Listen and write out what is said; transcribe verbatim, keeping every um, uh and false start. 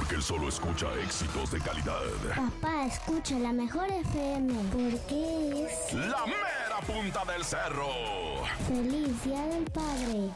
Porque él solo escucha éxitos de calidad. Papá, escucha la mejor F M. Porque es La mera punta del cerro. Feliz Día del Padre.